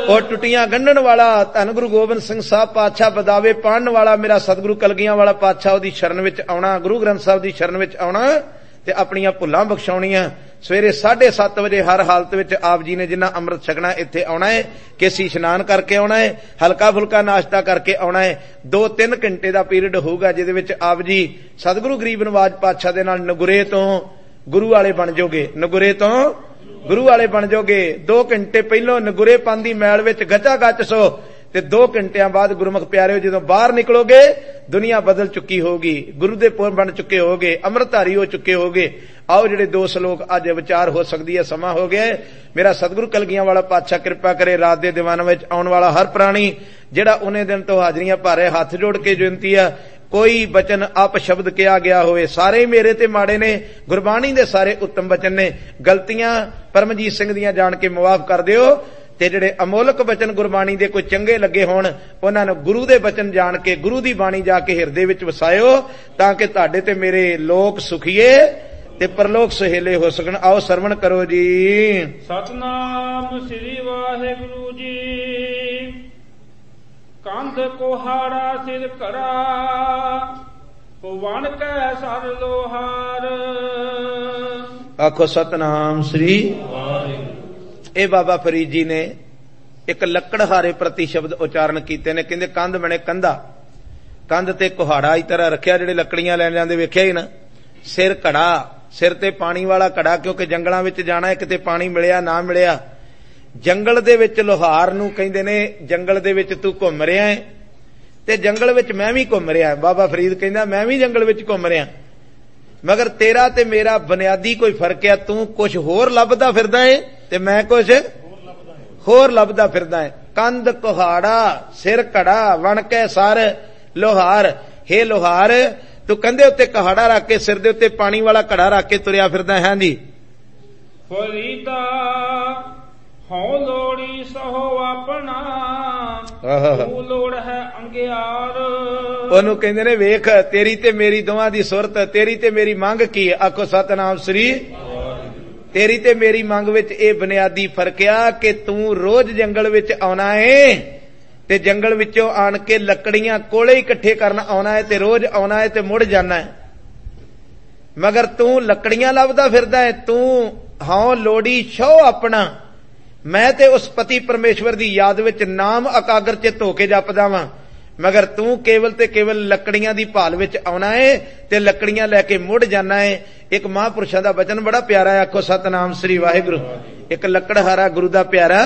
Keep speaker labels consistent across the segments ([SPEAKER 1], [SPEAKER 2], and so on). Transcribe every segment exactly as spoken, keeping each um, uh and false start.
[SPEAKER 1] ਉਹ ਟੁੱਟੀਆਂ ਗੰਢਣ ਵਾਲਾ ਧੰਨ ਗੁਰੂ ਗੋਬਿੰਦ ਸਿੰਘ ਸਾਹਿਬ ਪਾਤਸ਼ਾਹ ਬਦਾਵੇ ਪਾੜਨ ਵਾਲਾ ਮੇਰਾ ਸਤਿਗੁਰੂ ਕਲਗੀਆਂ ਵਾਲਾ ਪਾਤਸ਼ਾਹ ਉਹਦੀ ਸ਼ਰਨ ਵਿੱਚ ਆਉਣਾ, ਗੁਰੂ ਗ੍ਰੰਥ ਸਾਹਿਬ ਦੀ ਸ਼ਰਨ ਵਿੱਚ ਆਉਣਾ ਤੇ ਆਪਣੀਆਂ ਭੁੱਲਾਂ ਬਖਸ਼ਾਉਣੀਆਂ। ਸਵੇਰੇ ਸਾਢੇ ਸੱਤ ਵਜੇ ਹਰ ਹਾਲਤ ਵਿੱਚ ਆਪ ਜੀ ਨੇ ਜਿੰਨਾ ਅੰਮ੍ਰਿਤ ਛਕਣਾ ਇੱਥੇ ਆਉਣਾ ਹੈ, ਕੇਸੀ ਇਸ਼ਨਾਨ ਕਰਕੇ ਆਉਣਾ ਹੈ, ਹਲਕਾ ਫੁਲਕਾ ਨਾਸ਼ਤਾ ਕਰਕੇ ਆਉਣਾ ਹੈ। ਦੋ ਤਿੰਨ ਘੰਟੇ ਦਾ ਪੀਰੀਅਡ ਹੋਊਗਾ ਜਿਹਦੇ ਵਿੱਚ ਆਪ ਜੀ ਸਤਿਗੁਰੂ ਗਰੀਬ ਨਵਾਜ ਪਾਤਸ਼ਾਹ ਦੇ ਨਾਲ ਨਗੁਰੇ ਤੋਂ ਗੁਰੂ ਵਾਲੇ ਬਣ ਜਾਓਗੇ, ਨਗੁਰੇ ਤੋਂ ਗੁਰੂ ਵਾਲੇ ਬਣ ਜਾਓਗੇ। ਦੋ ਘੰਟੇ ਪਹਿਲੋਂ ਨਗੁਰੇ ਪੰਨ ਦੀ ਮੈਲ ਵਿੱਚ ਗਚਾ ਗਚ ਸੋ ਤੇ ਦੋ ਘੰਟਿਆਂ ਬਾਅਦ ਗੁਰਮੁਖ ਪਿਆਰਿਓ ਜਦੋਂ ਬਾਹਰ ਨਿਕਲੋਗੇ ਦੁਨੀਆ ਬਦਲ ਚੁੱਕੀ ਹੋਗੀ, ਗੁਰੂ ਦੇ ਪੁਰ ਬਣ ਚੁੱਕੇ ਹੋਗੇ, ਅੰਮ੍ਰਿਤਧਾਰੀ ਹੋ ਚੁੱਕੇ ਹੋਗੇ। ਆਓ ਜਿਹੜੇ ਦੋ ਸਲੋਕ ਅੱਜ ਵਿਚਾਰ ਹੋ ਸਕਦੀ ਹੈ, ਸਮਾਂ ਹੋ ਗਿਆ। ਮੇਰਾ ਸਤਿਗੁਰੂ ਕਲਗੀਆਂ ਵਾਲਾ ਪਾਤਸ਼ਾਹ ਕਿਰਪਾ ਕਰੇ ਰਾਤ ਦੇ ਦੀਵਾਨਾਂ ਵਿੱਚ ਆਉਣ ਵਾਲਾ ਹਰ ਪ੍ਰਾਣੀ ਜਿਹੜਾ ਉਹਨੇ ਦਿਨ ਤੋਂ ਹਾਜ਼ਰੀਆਂ ਭਾਰੇ ਹੱਥ ਜੋੜ ਕੇ ਬੇਨਤੀ ਆ, ਕੋਈ ਬਚਨ ਅਪ ਸ਼ਬਦ ਕਿਹਾ ਗਿਆ ਹੋਵੇ ਸਾਰੇ ਹੀ ਮੇਰੇ ਤੇ ਮਾੜੇ ਨੇ, ਗੁਰਬਾਣੀ ਦੇ ਸਾਰੇ ਉੱਤਮ ਬਚਨ ਨੇ, ਗਲਤੀਆਂ ਪਰਮਜੀਤ ਸਿੰਘ ਦੀਆਂ ਜਾਣ ਕੇ ਮੁਆਫ ਕਰ ਦਿਓ ਤੇ ਜਿਹੜੇ ਅਮੋਲਕ ਬਚਨ ਗੁਰਬਾਣੀ ਦੇ ਕੋਈ ਚੰਗੇ ਲੱਗੇ ਹੋਣ ਉਹਨਾਂ ਨੂੰ ਗੁਰੂ ਦੇ ਬਚਨ ਜਾਣ ਕੇ ਗੁਰੂ ਦੀ ਬਾਣੀ ਜਾ ਕੇ ਹਿਰਦੇ ਵਿੱਚ ਵਸਾਇਓ ਤਾਂ ਕਿ ਤੁਹਾਡੇ ਤੇ ਮੇਰੇ ਲੋਕ ਸੁਖੀਏ ਤੇ ਪਰਲੋਕ ਸੁਹੇਲੇ ਹੋ ਸਕਣ। ਆਓ ਸਰਵਣ ਕਰੋ ਜੀ।
[SPEAKER 2] ਸਤਨਾਮ ਸ੍ਰੀ ਵਾਹਿਗੁਰੂ ਜੀ। ਕੰਧ ਕੋਹਾੜਾ ਸਿਰ ਕਰਾ ਵਣ ਕੈ ਸਰ ਲੋਹਾਰ।
[SPEAKER 1] ਆਖੋ ਸਤਨਾਮ ਸ੍ਰੀ ਵਾਹਿਗੁਰੂ। ਇਹ ਬਾਬਾ ਫਰੀਦ ਜੀ ਨੇ ਇੱਕ ਲੱਕੜਹਾਰੇ ਪ੍ਰਤੀ ਸ਼ਬਦ ਉਚਾਰਨ ਕੀਤੇ ਨੇ। ਕਹਿੰਦੇ ਕੰਧ ਬਣੇ ਕੰਧਾ, ਕੰਧ ਤੇ ਕੁਹਾੜਾ ਇਸ ਤਰ੍ਹਾਂ ਰੱਖਿਆ, ਜਿਹੜੇ ਲੱਕੜੀਆਂ ਲੈਣ ਜਾਂਦੇ ਵੇਖਿਆ ਹੀ ਨਾ। ਸਿਰ ਘੜਾ, ਸਿਰ ਤੇ ਪਾਣੀ ਵਾਲਾ ਘੜਾ, ਕਿਉਂਕਿ ਜੰਗਲਾਂ ਵਿੱਚ ਜਾਣਾ ਹੈ, ਕਿਤੇ ਪਾਣੀ ਮਿਲਿਆ ਨਾ ਮਿਲਿਆ। ਜੰਗਲ ਦੇ ਵਿੱਚ ਲੋਹਾਰ ਨੂੰ ਕਹਿੰਦੇ ਨੇ ਜੰਗਲ ਦੇ ਵਿੱਚ ਤੂੰ ਘੁੰਮ ਰਿਹਾ ਹੈ ਤੇ ਜੰਗਲ ਵਿੱਚ ਮੈਂ ਵੀ ਘੁੰਮ ਰਿਹਾ। ਬਾਬਾ ਫਰੀਦ ਕਹਿੰਦਾ ਮੈਂ ਵੀ ਜੰਗਲ ਵਿੱਚ ਘੁੰਮ ਰਿਹਾ, ਮਗਰ ਤੇਰਾ ਤੇ ਮੇਰਾ ਬੁਨਿਆਦੀ ਕੋਈ ਫਰਕ ਹੈ। ਤੂੰ ਕੁਝ ਹੋਰ ਲੱਭਦਾ ਫਿਰਦਾ ਹੈ ਤੇ ਮੈਂ ਕੁਝ ਹੋਰ ਲੱਭਦਾ ਫਿਰਦਾ ਹੈ। ਕੰਧ ਕੁਹਾੜਾ ਸਿਰ ਘੜਾ ਵਣ ਕੇ ਸਰ ਲੋਹਾਰ। ਹੇ ਲੋਹਾਰ, ਤੂੰ ਕੰਧੇ ਉੱਤੇ ਕੁਹਾੜਾ ਰੱਖ ਕੇ ਸਿਰ ਦੇ ਉੱਤੇ ਪਾਣੀ ਵਾਲਾ ਘੜਾ ਰੱਖ ਕੇ ਤੁਰਿਆ ਫਿਰਦਾ ਹੈ। ਜੀ
[SPEAKER 2] ਫਰੀਦਾ ਹਉ ਲੋੜੀ ਸਹੋ ਆਪਣਾ, ਤੂੰ ਲੋੜ ਹੈ ਅੰਗਿਆਰ।
[SPEAKER 1] ਉਹਨੂੰ ਕਹਿੰਦੇ ਨੇ ਵੇਖ ਤੇਰੀ ਤੇ ਮੇਰੀ ਦੋਵਾਂ ਦੀ ਸੁਰਤ, ਤੇਰੀ ਤੇ ਮੇਰੀ ਮੰਗ ਕੀ ਹੈ। ਆਖੋ ਸਤਨਾਮ ਸ੍ਰੀ। ਤੇਰੀ ਤੇ ਮੇਰੀ ਮੰਗ ਵਿੱਚ ਇਹ ਬੁਨਿਆਦੀ ਫਰਕ ਆ ਕਿ ਤੂੰ ਰੋਜ਼ ਜੰਗਲ ਵਿੱਚ ਆਉਣਾ ਏ ਤੇ ਜੰਗਲ ਵਿੱਚੋਂ ਆਣ ਕੇ ਲੱਕੜੀਆਂ ਕੋਲੇ ਇਕੱਠੇ ਕਰਨ ਆਉਣਾ ਹੈ ਤੇ ਰੋਜ਼ ਆਉਣਾ ਹੈ ਤੇ ਮੁੜ ਜਾਣਾ ਹੈ। ਮਗਰ ਤੂੰ ਲੱਕੜੀਆਂ ਲੱਭਦਾ ਫਿਰਦਾ ਹੈ। ਤੂੰ ਹਾਂ ਲੋੜੀ ਛੋ ਆਪਣਾ, ਮੈਂ ਤੇ ਉਸ ਪਤੀ ਪਰਮੇਸ਼ਵਰ ਦੀ ਯਾਦ ਵਿੱਚ ਨਾਮ ਇਕਾਗਰ ਚਿੱਤ ਹੋ ਕੇ ਜਪਦਾ ਵਾਂ, ਮਗਰ ਤੂੰ ਕੇਵਲ ਤੇ ਕੇਵਲ ਲੱਕੜੀਆਂ ਦੀ ਭਾਲ ਵਿੱਚ ਆਉਣਾ ਹੈ ਤੇ ਲੱਕੜੀਆਂ ਲੈ ਕੇ ਮੁੜ ਜਾਣਾ ਹੈ। ਇੱਕ ਮਹਾਂਪੁਰਸ਼ਾਂ ਦਾ ਬਚਨ ਬੜਾ ਪਿਆਰਾ ਹੈ। ਆਖੋ ਸਤਨਾਮ ਸ੍ਰੀ ਵਾਹਿਗੁਰੂ। ਇੱਕ ਲੱਕੜਹਾਰਾ ਗੁਰੂ ਦਾ ਪਿਆਰਾ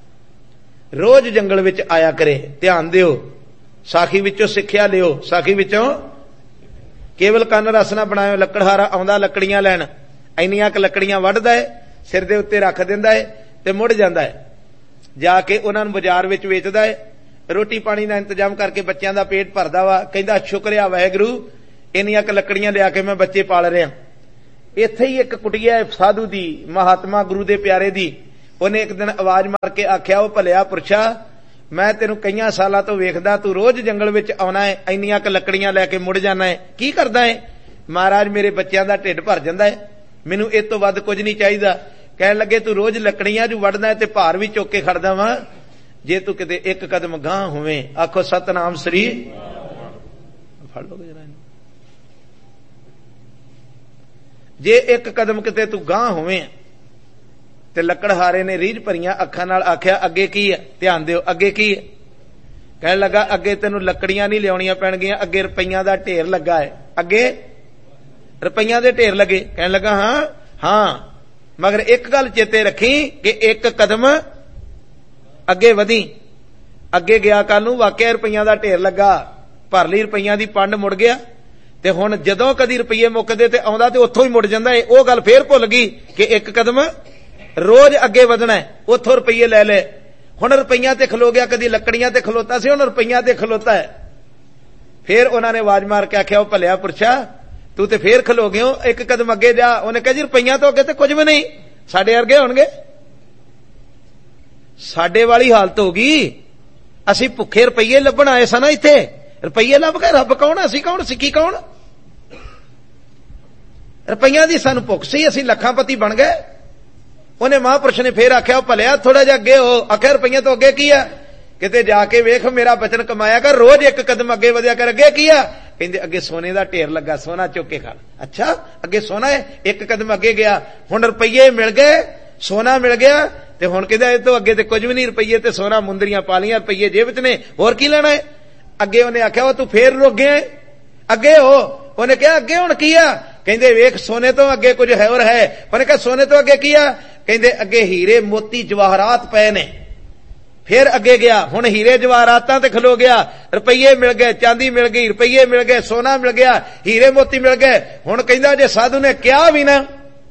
[SPEAKER 1] ਰੋਜ਼ ਜੰਗਲ ਵਿੱਚ ਆਇਆ ਕਰੇ। ਧਿਆਨ ਦਿਓ, ਸਾਖੀ ਵਿੱਚੋਂ ਸਿੱਖਿਆ ਲਿਓ, ਸਾਖੀ ਵਿੱਚੋਂ ਕੇਵਲ ਕੰਨ ਰਸ ਨਾ ਬਣਾਇਓ। ਲੱਕੜਹਾਰਾ ਆਉਂਦਾ ਲੱਕੜੀਆਂ ਲੈਣ, ਇੰਨੀਆਂ ਕੁ ਲੱਕੜੀਆਂ ਵੱਢਦਾ ਹੈ, ਸਿਰ ਦੇ ਉੱਤੇ ਰੱਖ ਦਿੰਦਾ ਹੈ ਤੇ ਮੁੜ ਜਾਂਦਾ ਹੈ। ਜਾ ਕੇ ਉਹਨਾਂ ਨੂੰ ਬਾਜ਼ਾਰ ਵਿੱਚ ਵੇਚਦਾ ਹੈ, ਰੋਟੀ ਪਾਣੀ ਦਾ ਇੰਤਜ਼ਾਮ ਕਰਕੇ ਬੱਚਿਆਂ ਦਾ ਪੇਟ ਭਰਦਾ ਵਾ। ਕਹਿੰਦਾ ਸ਼ੁਕਰਿਆ ਵਾਹਿਗੁਰੂ, ਇੰਨੀਆਂ ਕੁ ਲੱਕੜੀਆਂ ਲਿਆ ਕੇ ਮੈਂ ਬੱਚੇ ਪਾਲ ਰਿਹਾ। ਇੱਥੇ ਹੀ ਇੱਕ ਕੁਟੀਆ ਸਾਧੂ ਦੀ, ਮਹਾਤਮਾ ਗੁਰੂ ਦੇ ਪਿਆਰੇ ਦੀ, ਉਹਨੇ ਇੱਕ ਦਿਨ ਆਵਾਜ਼ ਮਾਰ ਕੇ ਆਖਿਆ, ਉਹ ਭਲਿਆ ਪੁਰਸ਼ਾ, ਮੈਂ ਤੈਨੂੰ ਕਈਆਂ ਸਾਲਾਂ ਤੋਂ ਵੇਖਦਾ, ਤੂੰ ਰੋਜ਼ ਜੰਗਲ ਵਿੱਚ ਆਉਣਾ ਹੈ, ਇੰਨੀਆਂ ਕੁ ਲੱਕੜੀਆਂ ਲੈ ਕੇ ਮੁੜ ਜਾਣਾ ਹੈ, ਕੀ ਕਰਦਾ ਹੈ? ਮਹਾਰਾਜ ਮੇਰੇ ਬੱਚਿਆਂ ਦਾ ਢਿੱਡ ਭਰ ਜਾਂਦਾ ਹੈ, ਮੈਨੂੰ ਇਹ ਤੋਂ ਵੱਧ ਕੁਝ ਨਹੀਂ ਚਾਹੀਦਾ। ਕਹਿਣ ਲੱਗੇ ਤੂੰ ਰੋਜ਼ ਲੱਕੜੀਆਂ ਜੂ ਵੱਢਦਾ ਤੇ ਭਾਰ ਵੀ ਚੁੱਕ ਕੇ ਖੜਦਾ ਵਾ, ਜੇ ਤੂੰ ਕਿਤੇ ਇੱਕ ਕਦਮ ਗਾਂਹ ਹੋਵੇਂ। ਆਖੋ ਸਤਨਾਮ ਸ੍ਰੀ। ਫੜ ਲੋ ਜਰਾ, ਜੇ ਇੱਕ ਕਦਮ ਕਿਤੇ ਤੂੰ ਗਾਂਹ ਹੋਵੇਂ। ਤੇ ਲੱਕੜਹਾਰੇ ਨੇ ਰੀਝ ਭਰੀਆਂ ਅੱਖਾਂ ਨਾਲ ਆਖਿਆ, ਅੱਗੇ ਕੀ ਹੈ? ਧਿਆਨ ਦਿਓ, ਅੱਗੇ ਕੀ ਹੈ? ਕਹਿਣ ਲੱਗਾ ਅੱਗੇ ਤੈਨੂੰ ਲੱਕੜੀਆਂ ਨਹੀਂ ਲਿਆਉਣੀਆਂ ਪੈਣਗੀਆਂ, ਅੱਗੇ ਰੁਪਈਆਂ ਦਾ ਢੇਰ ਲੱਗਾ ਹੈ। ਅੱਗੇ ਰੁਪਈਆਂ ਦੇ ਢੇਰ ਲੱਗੇ? ਕਹਿਣ ਲੱਗਾ ਹਾਂ ਹਾਂ, ਮਗਰ ਇੱਕ ਗੱਲ ਚੇਤੇ ਰੱਖੀ ਕਿ ਇੱਕ ਕਦਮ ਅੱਗੇ ਵਧੀ। ਅੱਗੇ ਗਿਆ ਕੱਲ ਨੂੰ ਵਾਕਿਆ ਰੁਪਈਆਂ ਦਾ ਢੇਰ ਲੱਗਾ, ਭਰ ਲਈ ਰੁਪਈਆਂ ਦੀ ਪੰਡ, ਮੁੜ ਗਿਆ। ਤੇ ਹੁਣ ਜਦੋਂ ਕਦੀ ਰੁਪਈਏ ਮੁੱਕਦੇ ਤੇ ਆਉਂਦਾ ਤੇ ਉੱਥੋਂ ਹੀ ਮੁੜ ਜਾਂਦਾ ਹੈ। ਉਹ ਗੱਲ ਫੇਰ ਭੁੱਲ ਗਈ ਕਿ ਇੱਕ ਕਦਮ ਰੋਜ਼ ਅੱਗੇ ਵਧਣਾ, ਉੱਥੋਂ ਰੁਪਈਏ ਲੈ ਲੈ। ਹੁਣ ਰੁਪਈਆਂ ਤੇ ਖਲੋ ਗਿਆ, ਕਦੀ ਲੱਕੜੀਆਂ ਤੇ ਖਲੋਤਾ ਸੀ, ਹੁਣ ਰੁਪਈਆਂ ਤੇ ਖਲੋਤਾ ਹੈ। ਫੇਰ ਉਹਨਾਂ ਨੇ ਆਵਾਜ਼ ਮਾਰ ਕੇ ਆਖਿਆ, ਉਹ ਭਲਿਆ ਪੁਰਸ਼ਾ, ਤੂੰ ਤੇ ਫੇਰ ਖਲੋ ਗਿਓ, ਇੱਕ ਕਦਮ ਅੱਗੇ ਜਾ। ਉਹਨੇ ਕਿਹਾ ਜੀ ਰੁਪਈਆਂ ਤੋਂ ਅੱਗੇ ਤੇ ਕੁਝ ਵੀ ਨਹੀਂ, ਸਾਡੇ ਵਰਗੇ ਹੋਣਗੇ। ਸਾਡੇ ਵਾਲੀ ਹਾਲਤ ਹੋ ਗਈ, ਅਸੀਂ ਭੁੱਖੇ ਰੁਪਈਏ ਲੱਭਣ ਆਏ ਸਾਂ ਨਾ ਇੱਥੇ, ਰੁਪਈਏ ਲੱਭ ਕੇ ਰੱਬ ਕੌਣ, ਅਸੀਂ ਕੌਣ, ਸਿੱਖੀ ਕੌਣ? ਰੁਪਈਆਂ ਦੀ ਸਾਨੂੰ ਭੁੱਖ ਸੀ, ਅਸੀਂ ਲੱਖਾਂਪਤੀ ਬਣ ਗਏ। ਉਹਨੇ ਮਹਾਂਪੁਰਸ਼ ਨੇ ਫੇਰ ਆਖਿਆ, ਭਲਿਆ ਥੋੜਾ ਜਿਹਾ ਅੱਗੇ ਹੋ। ਆਖਿਆ ਰੁਪਈਆ ਤੋਂ ਅੱਗੇ ਕੀ ਆ? ਕਿਤੇ ਜਾ ਕੇ ਵੇਖ, ਮੇਰਾ ਬਚਨ ਕਮਾਇਆ ਕਰ, ਰੋਜ਼ ਇੱਕ ਕਦਮ ਅੱਗੇ ਵਧਿਆ ਕਰ। ਅੱਗੇ ਕੀ ਆ? ਕਹਿੰਦੇ ਅੱਗੇ ਸੋਨੇ ਦਾ ਢੇਰ ਲੱਗਾ, ਸੋਨਾ ਚੁੱਕ ਕੇ ਖਾ। ਅੱਛਾ, ਅੱਗੇ ਸੋਨਾ ਹੈ? ਇੱਕ ਕਦਮ ਅੱਗੇ ਗਿਆ, ਹੁਣ ਰੁਪਈਏ ਮਿਲ ਗਏ, ਸੋਨਾ ਮਿਲ ਗਿਆ, ਤੇ ਹੁਣ ਕਹਿੰਦਾ ਇਹ ਤੋਂ ਅੱਗੇ ਤੇ ਕੁਝ ਵੀ ਨਹੀਂ, ਰੁਪਈਏ ਤੇ ਸੋਨਾ ਮੁੰਦਰੀਆਂ ਪਾ ਲੀਆਂ, ਰੁਪਈਏ ਜੇਬ ਚ ਨੇ, ਹੋਰ ਕੀ ਲੈਣਾ ਹੈ? ਅੱਗੇ ਉਹਨੇ ਆਖਿਆ, ਉਹ ਤੂੰ ਫੇਰ ਰੁਕ ਗਿਆ, ਅੱਗੇ ਹੋ। ਉਹਨੇ ਕਿਹਾ ਅੱਗੇ ਹੁਣ ਕੀ ਆ? ਕਹਿੰਦੇ ਵੇਖ, ਸੋਨੇ ਤੋਂ ਅੱਗੇ ਕੁਝ ਹੈ ਹੋਰ ਹੈ। ਉਹਨੇ ਕਿਹਾ ਸੋਨੇ ਤੋਂ ਅੱਗੇ ਕੀ ਆ? ਕਹਿੰਦੇ ਅੱਗੇ ਹੀਰੇ ਮੋਤੀ ਜਵਾਹਰਾਤ ਪਏ ਨੇ। ਫੇਰ ਅੱਗੇ ਗਿਆ, ਹੁਣ ਹੀਰੇ ਜਵਾਹਰਾਤਾਂ ਤੇ ਖਲੋ ਗਿਆ, ਰੁਪਈਏ ਮਿਲ ਗਏ, ਚਾਂਦੀ ਮਿਲ ਗਈ, ਰੁਪਈਏ ਮਿਲ ਗਏ, ਸੋਨਾ ਮਿਲ ਗਿਆ, ਹੀਰੇ ਮੋਤੀ ਮਿਲ ਗਏ। ਹੁਣ ਕਹਿੰਦਾ ਜੇ ਸਾਧੂ ਨੇ ਕਿਹਾ ਵੀ ਨਾ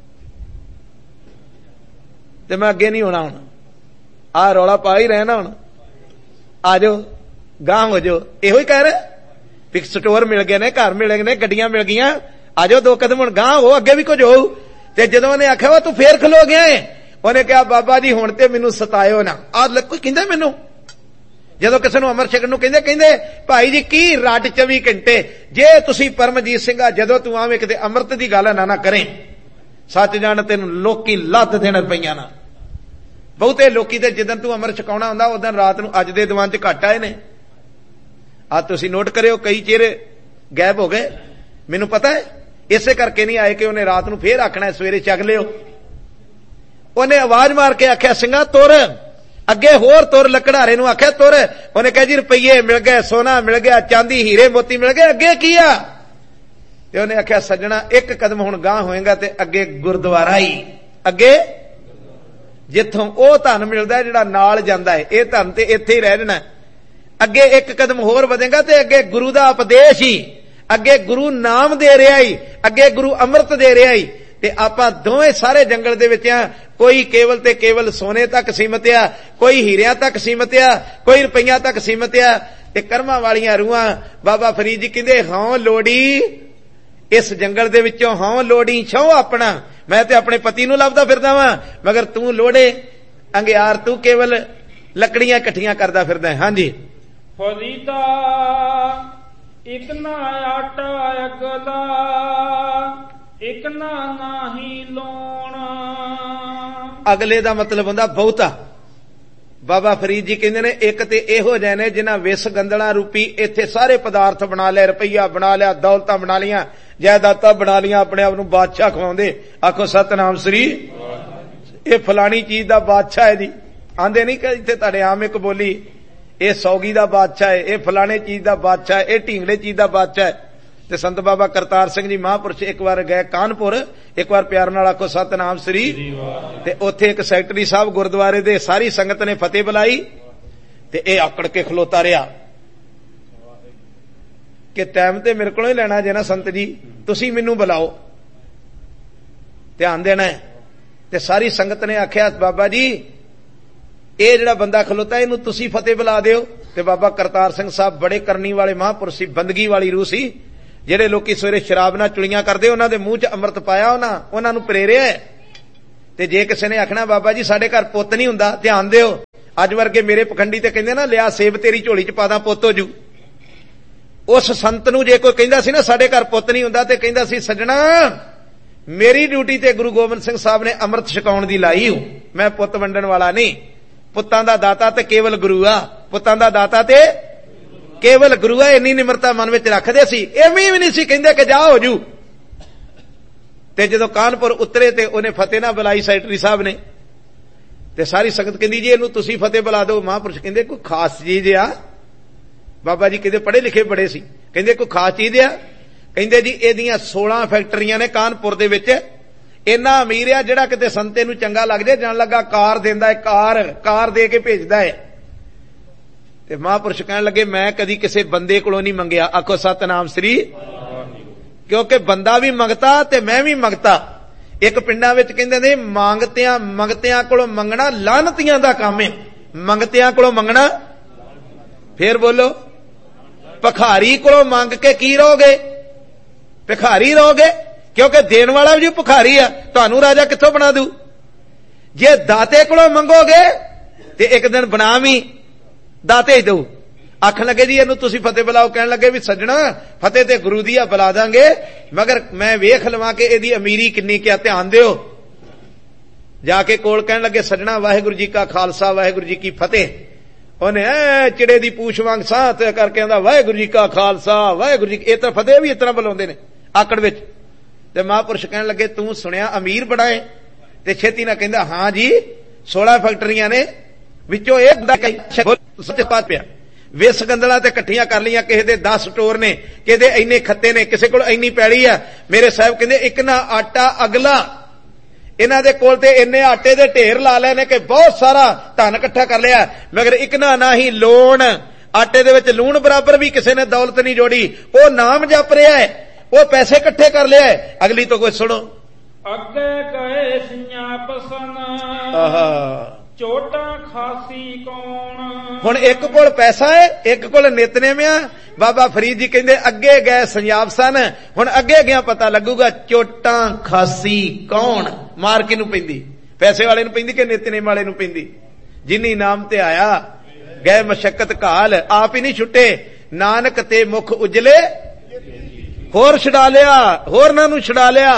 [SPEAKER 1] ਤੇ ਮੈਂ ਅੱਗੇ ਨਹੀਂ ਹੋਣਾ, ਹੁਣ ਆਹ ਰੌਲਾ ਪਾ ਹੀ ਰਹਿਣਾ, ਹੁਣ ਆ ਜਾਓ ਗਾਂਹ ਹੋ ਜਾਓ। ਇਹੋ ਹੀ ਕਹਿ ਰਿਹਾ, ਪਿਕ ਸਟੋਰ ਮਿਲ ਗਏ ਨੇ, ਘਰ ਮਿਲ ਗਏ ਨੇ, ਗੱਡੀਆਂ ਮਿਲ ਗਈਆਂ, ਆ ਜਾਓ ਦੋ ਕਦਮ ਹੁਣ ਗਾਂਹ ਹੋ, ਅੱਗੇ ਵੀ ਕੁਝ ਹੋਊ। ਤੇ ਜਦੋਂ ਉਹਨੇ ਆਖਿਆ ਵਾ ਤੂੰ ਫੇਰ ਖਲੋ ਗਿਆ ਏ, ਉਹਨੇ ਕਿਹਾ ਬਾਬਾ ਜੀ ਹੁਣ ਤੇ ਮੈਨੂੰ ਸਤਾਇਓ ਨਾ। ਆ ਕੋਈ ਕਹਿੰਦਾ ਮੈਨੂੰ, ਜਦੋਂ ਕਿਸੇ ਨੂੰ ਅਮਰ ਛਕਣ ਨੂੰ ਕਹਿੰਦੇ ਕਹਿੰਦੇ ਭਾਈ ਜੀ ਕੀ ਰੱਡ ਚੌਵੀ ਘੰਟੇ, ਜੇ ਤੁਸੀਂ ਪਰਮਜੀਤ ਸਿੰਘ ਆ, ਜਦੋਂ ਤੂੰ ਆਵੇਂ ਕਿਤੇ ਅੰਮ੍ਰਿਤ ਦੀ ਗੱਲ ਨਾ ਨਾ ਕਰੇ, ਸੱਚ ਜਾਣ ਤੈਨੂੰ ਲੋਕੀ ਲੱਤ ਦੇਣ ਰੁਪਈਆ ਨਾ। ਬਹੁਤੇ ਲੋਕੀ ਤੇ ਜਿੱਦਣ ਤੂੰ ਅਮਰ ਛਕਾਉਣਾ ਹੁੰਦਾ ਉਦੋਂ ਰਾਤ ਨੂੰ ਅੱਜ ਦੇ ਦੀਵਾਨ ਚ ਘੱਟ ਆਏ ਨੇ। ਆ ਤੁਸੀਂ ਨੋਟ ਕਰਿਓ, ਕਈ ਚਿਹਰੇ ਗਾਇਬ ਹੋ ਗਏ, ਮੈਨੂੰ ਪਤਾ ਹੈ। ਇਸੇ ਕਰਕੇ ਨਹੀਂ ਆਏ ਕਿ ਉਹਨੇ ਰਾਤ ਨੂੰ ਫੇਰ ਆਖਣਾ ਸਵੇਰੇ ਚੱਕ ਲਿਓ। ਉਹਨੇ ਆਵਾਜ਼ ਮਾਰ ਕੇ ਆਖਿਆ, ਸਿੰਘਾ ਤੁਰ ਅੱਗੇ, ਹੋਰ ਤੁਰ। ਲੱਕੜਾਰੇ ਨੂੰ ਆਖਿਆ ਤੁਰ। ਉਹਨੇ ਕਿਹਾ ਜੀ ਰੁਪਈਏ ਮਿਲ ਗਏ, ਸੋਨਾ ਮਿਲ ਗਿਆ, ਚਾਂਦੀ ਹੀਰੇ ਮੋਤੀ ਮਿਲ ਗਏ, ਅੱਗੇ ਕੀ ਆ? ਤੇ ਉਹਨੇ ਆਖਿਆ ਸੱਜਣਾ ਇੱਕ ਕਦਮ ਹੁਣ ਗਾਂਹ ਹੋਏਗਾ ਤੇ ਅੱਗੇ ਗੁਰਦੁਆਰਾ ਹੀ, ਅੱਗੇ ਜਿੱਥੋਂ ਉਹ ਧਨ ਮਿਲਦਾ ਜਿਹੜਾ ਨਾਲ ਜਾਂਦਾ ਹੈ, ਇਹ ਧਨ ਤੇ ਇੱਥੇ ਹੀ ਰਹਿ ਜਾਣਾ। ਅੱਗੇ ਇੱਕ ਕਦਮ ਹੋਰ ਵਧੇਗਾ ਤੇ ਅੱਗੇ ਗੁਰੂ ਦਾ ਉਪਦੇਸ਼ ਹੀ, ਅੱਗੇ ਗੁਰੂ ਨਾਮ ਦੇ ਰਿਹਾ ਹੀ, ਅੱਗੇ ਗੁਰੂ ਅੰਮ੍ਰਿਤ ਦੇ ਰਿਹਾ ਹੀ। ਤੇ ਆਪਾਂ ਦੋਵੇਂ ਸਾਰੇ ਜੰਗਲ ਦੇ ਵਿੱਚ ਆ, ਕੋਈ ਕੇਵਲ ਤੇ ਕੇਵਲ ਸੋਨੇ ਤੱਕ ਸੀਮਤ ਆ, ਕੋਈ ਹੀਰਿਆਂ ਤੱਕ ਸੀਮਤ ਆ, ਕੋਈ ਰੁਪਈਆਂ ਤੱਕ ਸੀਮਤ ਆ। ਤੇ ਕਰਮਾਂ ਵਾਲੀਆਂ ਰੂਹਾਂ ਬਾਬਾ ਫਰੀਦ ਜੀ ਕਹਿੰਦੇ ਹਉ ਲੋੜੀ ਇਸ ਜੰਗਲ ਦੇ ਵਿੱਚੋਂ, ਹਉ ਲੋੜੀ ਛਉ ਆਪਣਾ। ਮੈਂ ਤੇ ਆਪਣੇ ਪਤੀ ਨੂੰ ਲੱਭਦਾ ਫਿਰਦਾ ਵਾਂ, ਮਗਰ ਤੂੰ ਲੋੜੇ ਅੰਗਿਆਰ, ਤੂੰ ਕੇਵਲ ਲੱਕੜੀਆਂ ਇਕੱਠੀਆਂ ਕਰਦਾ ਫਿਰਦਾ। ਹਾਂਜੀ,
[SPEAKER 2] ਫਰੀਦਾ ਇਕ ਨਾ ਆਟਾ ਅਗਲਾ, ਇਕ ਨਾ ਨਾਹੀ ਲੋਣ।
[SPEAKER 1] ਅਗਲੇ ਦਾ ਮਤਲਬ ਹੁੰਦਾ ਬਹੁਤਾ। ਬਾਬਾ ਫਰੀਦ ਜੀ ਕਹਿੰਦੇ ਨੇ ਇੱਕ ਤੇ ਇਹੋ ਜਿਹੇ ਨੇ ਜਿਨ੍ਹਾਂ ਵਿਸ ਗੰਦਲਾਂ ਰੂਪੀ ਇੱਥੇ ਸਾਰੇ ਪਦਾਰਥ ਬਣਾ ਲਏ, ਰੁਪਈਆ ਬਣਾ ਲਿਆ, ਦੌਲਤਾਂ ਬਣਾ ਲੀਆਂ, ਜਾਇਦਾਦਾਂ ਬਣਾ ਲੀਆਂ, ਆਪਣੇ ਆਪ ਨੂੰ ਬਾਦਸ਼ਾਹ ਖਵਾਉਂਦੇ। ਆਖੋ ਸਤਨਾਮ ਸ੍ਰੀ, ਇਹ ਫਲਾਣੀ ਚੀਜ਼ ਦਾ ਬਾਦਸ਼ਾਹ ਹੈ ਜੀ। ਆਂਦੇ ਨਹੀਂ ਕਿ ਇੱਥੇ ਤੁਹਾਡੇ ਆਮ ਇੱਕ ਬੋਲੀ, ਇਹ ਸੌਗੀ ਦਾ ਬਾਦਸ਼ਾਹ ਹੈ, ਇਹ ਫਲਾਣੇ ਚੀਜ਼ ਦਾ ਬਾਦਸ਼ਾਹ ਹੈ, ਇਹ ਢੀਂਗਲੇ ਚੀਜ਼ ਦਾ ਬਾਦਸ਼ਾਹ ਹੈ। ਤੇ ਸੰਤ ਬਾਬਾ ਕਰਤਾਰ ਸਿੰਘ ਜੀ ਮਹਾਂਪੁਰਸ਼ ਇੱਕ ਵਾਰ ਗਏ ਕਾਨਪੁਰ, ਇੱਕ ਵਾਰ ਪਿਆਰ ਨਾਲ ਆਖੋ ਸਤਨਾਮ ਸ੍ਰੀ। ਤੇ ਉੱਥੇ ਇੱਕ ਸੈਕਟਰੀ ਸਾਹਿਬ ਗੁਰਦੁਆਰੇ ਦੇ ਸਾਰੀ ਸੰਗਤ ਨੇ ਫਤਿਹ ਬੁਲਾਈ, ਤੇ ਇਹ ਆਕੜ ਕੇ ਖਲੋਤਾ ਰਿਹਾ ਕਿ ਟਾਈਮ ਤੇ ਮੇਰੇ ਕੋਲੋਂ ਹੀ ਲੈਣਾ ਜੇ ਨਾ ਸੰਤ ਜੀ, ਤੁਸੀਂ ਮੈਨੂੰ ਬੁਲਾਓ, ਧਿਆਨ ਦੇਣਾ। ਤੇ ਸਾਰੀ ਸੰਗਤ ਨੇ ਆਖਿਆ ਬਾਬਾ ਜੀ ਇਹ ਜਿਹੜਾ ਬੰਦਾ ਖਲੋਤਾ ਇਹਨੂੰ ਤੁਸੀਂ ਫਤਿਹ ਬੁਲਾ ਦਿਓ। ਤੇ ਬਾਬਾ ਕਰਤਾਰ ਸਿੰਘ ਸਾਹਿਬ ਬੜੇ ਕਰਨੀ ਵਾਲੇ ਮਹਾਂਪੁਰਸ਼ ਸੀ, ਬੰਦਗੀ ਵਾਲੀ ਰੂਹ ਸੀ। ਜਿਹੜੇ ਲੋਕੀ ਸਵੇਰੇ ਸ਼ਰਾਬ ਨਾਲ ਚੁਲੀਆਂ ਕਰਦੇ, ਉਹਨਾਂ ਦੇ ਮੂੰਹ ਚ ਅੰਮ੍ਰਿਤ ਪਾਇਆ, ਉਹਨਾਂ ਉਹਨਾਂ ਨੂੰ ਪ੍ਰੇਰਿਆ। ਤੇ ਜੇ ਕਿਸੇ ਨੇ ਆਖਣਾ ਬਾਬਾ ਜੀ ਸਾਡੇ ਘਰ ਪੁੱਤ ਨਹੀਂ ਹੁੰਦਾ, ਧਿਆਨ ਦਿਓ, ਅੱਜ ਵਰਗੇ ਮੇਰੇ ਪਖੰਡੀ ਤੇ ਕਹਿੰਦੇ ਨਾ ਲਿਆ ਸੇਬ ਤੇਰੀ ਝੋਲੀ ਚ ਪਾਦਾ ਪੁੱਤ ਹੋ ਜੂ। ਉਸ ਸੰਤ ਨੂੰ ਜੇ ਕੋਈ ਕਹਿੰਦਾ ਸੀ ਨਾ ਸਾਡੇ ਘਰ ਪੁੱਤ ਨਹੀਂ ਹੁੰਦਾ, ਤੇ ਕਹਿੰਦਾ ਸੀ ਸੱਜਣਾ ਮੇਰੀ ਡਿਊਟੀ ਤੇ ਗੁਰੂ ਗੋਬਿੰਦ ਸਿੰਘ ਸਾਹਿਬ ਨੇ ਅੰਮ੍ਰਿਤ ਛਕਾਉਣ ਦੀ ਲਾਈ ਹੂੰ, ਮੈਂ ਪੁੱਤ ਵੰਡਣ ਵਾਲਾ ਨਹੀਂ। ਪੁੱਤਾਂ ਦਾ ਦਾਤਾ ਤੇ ਕੇਵਲ ਗੁਰੂ ਆ, ਪੁੱਤਾਂ ਦਾ ਦਾਤਾ ਤੇ ਕੇਵਲ ਗੁਰੂ ਆ। ਇੰਨੀ ਨਿਮਰਤਾ ਮਨ ਵਿੱਚ ਰੱਖਦੇ ਸੀ, ਐਵੇਂ ਵੀ ਨਹੀਂ ਸੀ ਕਹਿੰਦੇ ਕਿ ਜਾ ਹੋ ਜੂ। ਤੇ ਜਦੋਂ ਕਾਨਪੁਰ ਉਤਰੇ ਤੇ ਉਹਨੇ ਫਤਿਹ ਨਾ ਬੁਲਾਈ ਸੈਕਟਰੀ ਸਾਹਿਬ ਨੇ, ਤੇ ਸਾਰੀ ਸੰਗਤ ਕਹਿੰਦੀ ਜੀ ਇਹਨੂੰ ਤੁਸੀਂ ਫਤਿਹ ਬੁਲਾ ਦਿਓ। ਮਹਾਂਪੁਰਸ਼ ਕਹਿੰਦੇ ਕੋਈ ਖਾਸ ਚੀਜ਼ ਆ? ਬਾਬਾ ਜੀ ਕਿਤੇ ਪੜ੍ਹੇ ਲਿਖੇ ਬੜੇ ਸੀ, ਕਹਿੰਦੇ ਕੋਈ ਖਾਸ ਚੀਜ਼ ਆ? ਕਹਿੰਦੇ ਜੀ ਇਹਦੀਆਂ ਸੋਲਾਂ ਫੈਕਟਰੀਆਂ ਨੇ ਕਾਨਪੁਰ ਦੇ ਵਿੱਚ, ਇੰਨਾ ਅਮੀਰ ਆ ਜਿਹੜਾ ਕਿਤੇ ਸੰਤੇ ਨੂੰ ਚੰਗਾ ਲੱਗ ਜਾਏ ਜਾਣ ਲੱਗਾ ਕਾਰ ਦਿੰਦਾ ਹੈ, ਕਾਰ ਕਾਰ ਦੇ ਕੇ ਭੇਜਦਾ ਹੈ। ਤੇ ਮਹਾਂਪੁਰਸ਼ ਕਹਿਣ ਲੱਗੇ ਮੈਂ ਕਦੀ ਕਿਸੇ ਬੰਦੇ ਕੋਲੋਂ ਨਹੀਂ ਮੰਗਿਆ। ਆਖੋ ਸਤਨਾਮ ਸ੍ਰੀ। ਕਿਉਂਕਿ ਬੰਦਾ ਵੀ ਮੰਗਤਾ ਤੇ ਮੈਂ ਵੀ ਮੰਗਤਾ। ਇੱਕ ਪਿੰਡਾਂ ਵਿੱਚ ਕਹਿੰਦੇ ਨੇ ਮੰਗਤਿਆਂ ਮੰਗਤਿਆਂ ਕੋਲੋਂ ਮੰਗਣਾ ਲਾਹਨਤੀਆਂ ਦਾ ਕੰਮ ਹੈ। ਮੰਗਤਿਆਂ ਕੋਲੋਂ ਮੰਗਣਾ, ਫੇਰ ਬੋਲੋ, ਭਿਖਾਰੀ ਕੋਲੋਂ ਮੰਗ ਕੇ ਕੀ ਰਹੋਗੇ? ਭਿਖਾਰੀ ਰਹੋਗੇ, ਕਿਉਂਕਿ ਦੇਣ ਵਾਲਾ ਵੀ ਭਿਖਾਰੀ ਆ। ਤੁਹਾਨੂੰ ਰਾਜਾ ਕਿੱਥੋਂ ਬਣਾ ਦੂ? ਜੇ ਦਾਤੇ ਕੋਲੋਂ ਮੰਗੋਗੇ ਤੇ ਇੱਕ ਦਿਨ ਬਣਾ ਵੀ ਦਾਤੇ ਹੀ ਦਊ। ਆਖਣ ਲੱਗੇ ਜੀ ਇਹਨੂੰ ਤੁਸੀਂ ਫਤਿਹ ਬੁਲਾਓ। ਕਹਿਣ ਲੱਗੇ ਵੀ ਸੱਜਣਾ ਫਤਿਹ ਤੇ ਗੁਰੂ ਦੀ ਆ ਬੁਲਾ ਦਾਂਗੇ, ਮਗਰ ਮੈਂ ਵੇਖ ਲਵਾਂ ਕਿ ਇਹਦੀ ਅਮੀਰੀ ਕਿੰਨੀ ਕਿਆ। ਧਿਆਨ ਦਿਓ, जाके कोल कहन लगे सजना वाहिगुरू जी का खालसा वाहिगुरू जी की फतेह। उन्हें ऐ चिड़े दी पूछ वांग साह करके आंदा वाहिगुरू जी का खालसा वाहिगुरू जी। इस तरह फतेह भी इतना बुलाउंदे ने आकड़ विच। ते महापुरुष कहन लगे तू सुनिया अमीर बड़ा है? ते छेती ना कहंदा हां जी सोलह फैक्टरियां ने विचों एक पात पिया विस गंदला ते इकट्ठियां कर लिया, किसी दे दस स्टोर ने, किसी दे इन्ने खत्ते ने, किसी कोल इन्नी पैड़ी है। मेरे साहब कहंदे एक ना आटा अगला इन्हां दे कोल ते इन्ने आटे दे ढेर ला लेने कि बहुत सारा धन इकट्ठा कर लिया, मगर एक ना ना ही लोन आटे दे विच लूण बराबर भी किसी ने दौलत नहीं जोड़ी। वो नाम जप रहा है, वो पैसे इकट्ठे कर लिया है। अगली तो कोई सुनो
[SPEAKER 2] अगे गए सियाप सन चोटा खासी कौन।
[SPEAKER 1] हुण एक कोल पैसा है, एक कोल नितनेम आ। बाबा फरीद जी कहंदे अगे गए संजाब सन, हुण अगे गया पता लगूगा चोटा खासी कौन। मार किनू पैंदी? पैसे वाले नू पैंदी कि नितनेम वाले नू पैंदी? जिन्नी नाम ते आया गए मशक्कत काल आप ही नहीं छुटे, नानक ते मुख उजले होर छड़ा लिया, होर ना नू छड़ा लिया।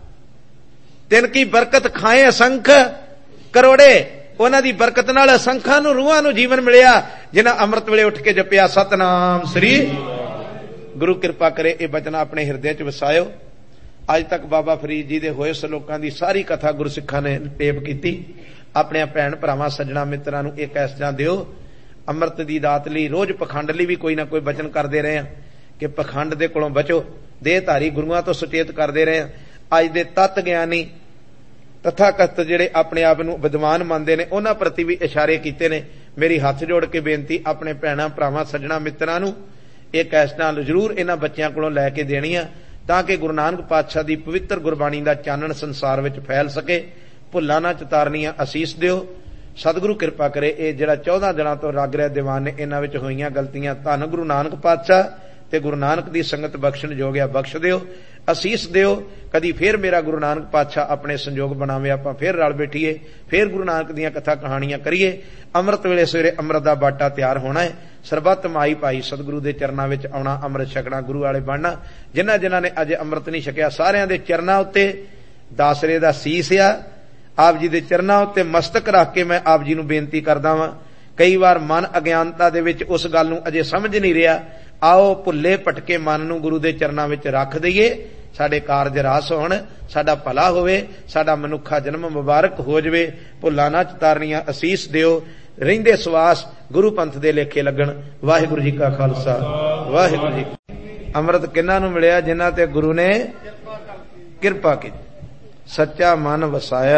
[SPEAKER 1] तिनकी बरकत खाए असंख करोड़े, उन्हां दी बरकत नाल असंखां नू रूहां नू जीवन मिलिया जिन्हां अमृत वेले उठ के जपिया सतनाम श्री। गुरु कृपा करे ये बचन अपने हिरदे च वसायो। अज तक बाबा फरीद जी दे होए सलोकां दी सारी कथा गुरसिखां ने टेप कीती। अपने भैन भरावां सज्जणा मित्रां नू ये कैसटां दिओ। अमृत दी दात लई रोज पखंड लई भी कोई ना कोई बचन करदे रहे हां कि पखंड दे कोलों बचो। देहधारी गुरुआं तो सुचेत करदे रहे हां। अज दे तत्त ज्ञानी तथाकथ जिहड़े अपने आप नूं विद्वान मनदे ने उन्हां प्रति भी इशारे कीते ने। मेरी हाथ जोड़ के बेनती अपने भैणां भरावां सज्जणा मित्रां नूं ये कैसटां जरूर इन्हां बच्चियां कोलों लै के देणीआं ताकि गुरु नानक पातशाह दी पवित्र गुरबाणी दा चानण संसार विच फैल सके। भुल्लां ना चतारनीआं असीस दिओ। सतगुरु कृपा करे ये जिहड़ा चौदह दिनां तो रागरे दीवान ने इन्हां विच होईआं गलतियां धन गुरु नानक पातशाह ते गुरु नानक दी संगत बख्शण जोगिया बख्श दिओ, असीस दिओ। कदी फिर मेरा गुरु नानक पातशाह अपने संजोग बनावे, आपां फिर रल बैठीए, फिर गुरु नानक दीआं कथा कहानियां करिए। अमृत वेले सवेरे अमृत दा बाटा तैयार होना है। सरबत माई भाई सतगुरु दे चरनां विच आउणा, अमृत छकणा, गुरु वाले बनना। जिन्हां जिन्हां ने अजे अमृत नहीं छकिया सारिआं दे चरनां उत्ते दासरे दा सीस आ। आप जी दे चरनां उत्ते मस्तक रख के मैं आप जी नूं बेनती करदा वां। कई बार मन अज्ञानता दे विच उस गल नूं अजे समझ नहीं रिहा। आओ भुल्ले भटके मन नूं गुरु दे चरनां विच रख दईए। साडे कारज रास होण, साडा भला होवे, साडा मनुखा जन्म मुबारक हो जवे। भुल्लां ना चतारनीआं असीस दिओ। रहिंदे सवास गुरु पंथ दे लेखे लगण। वाहिगुरू जी का खालसा वाहिगुरू जी। अमृत किन्हां नूं मिलिया? जिन्हां ते गुरु ने किरपा की, सच्चा मन वसाया।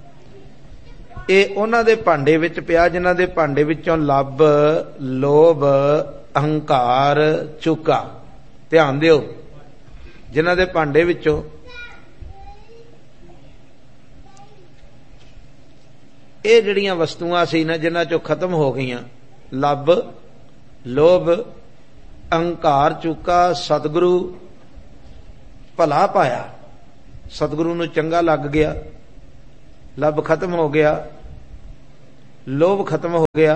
[SPEAKER 1] ये उन्हां दे भांडे विच पिया जिन्हां दे भांडे विचों लब, लोभ, अहंकार चुका। ध्यान दिओ, जिन्हां दे भांडे विचों ये जिहड़ियां वस्तुआं सी ना जिन्हां चों खत्म हो गईयां, लब, लोभ, अहंकार चुका, सतगुरु भला पाया, सतगुरु नूं चंगा लग गया, लब खत्म हो गया, लोभ खत्म हो गया,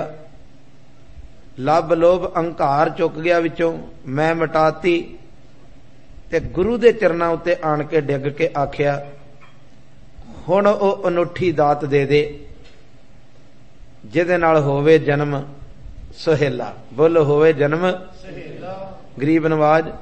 [SPEAKER 1] लब लोभ अहंकार चुक गया विचों, मैं मिटाती ते गुरु दे चरनां उत्ते आण के डिग के आखिया हुण ओ अनूठी दात दे दे जिहदे नाल होवे जन्म सुहेला। बोलो होवे जन्म सुहेला। गरीब नवाज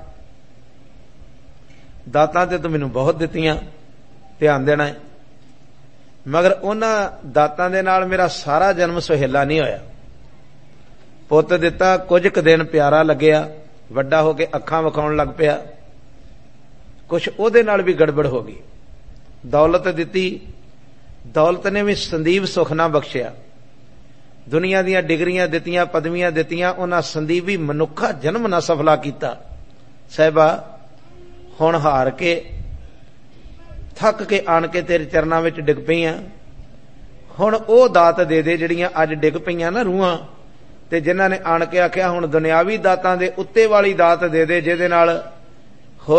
[SPEAKER 1] दातां ते तूं मैनूं बहुत दित्तियां, ध्यान देना है, मगर उन्हां दातां दे नाल मेरा सारा जन्म सुहेला नहीं होया। पुੱਤ दिता कुछ क दिन प्यारा लग्या, वड्डा हो के अखां विखाउण लग पिया, कुछ ओहदे नाल भी गड़बड़ हो गई। दौलत दिती, दौलत ने भी संदीप सुख ना बख्शिया। दुनिया दीयां डिग्रियां दित्तियां, पदवियां दित्तियां, उन्हां संदीपी मनुखा जन्म ना सफला कीता। साहिबा हुण हार के थक के आण के तेरे चरनां विच डिग पईआं। हुण ओह दात दे दे जिहड़ियां अज डिग पईआं ना रूहां, ते जिन्हां ने आण के आख्या हुण दुनियावी दातां दे उत्ते वाली दात दे दे जिहदे नाल